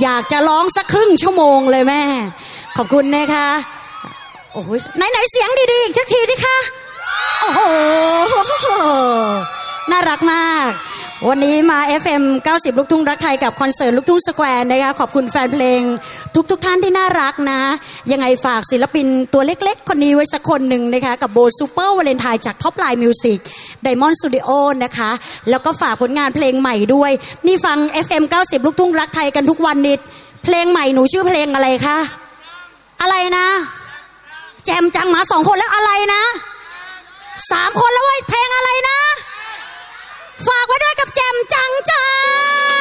อยากจะร้องสักครึ่งชั่วโมงเลยแม่ขอบคุณนะคะโอ้โหไหนเสียงดีๆอีกสักทีสิคะโอ้โหน่ารักมากวันนี้มา FM 90ลูกทุ่งรักไทยกับคอนเสิร์ตลูกทุ่งสแควร์นะคะขอบคุณแฟนเพลงทุกท่านที่น่ารักนะยังไงฝากศิลปินตัวเล็กๆคนนี้ไว้สักคนหนึ่งนะคะกับโบซูเปอร์วาเลนไทน์จากท็อปไลน์มิวสิกไดมอนด์สตูดิโอนะคะแล้วก็ฝากผลงานเพลงใหม่ด้วยนี่ฟัง FM 90ลูกทุ่งรักไทยกันทุกวันนิดเพลงใหม่หนูชื่อเพลงอะไรคะอะไรนะแจมจังมา2คนแล้วอะไรนะ3คนแล้วเว้ยเพลงอะไรนะฝากไว้ด้วยกับแจมจังจ้า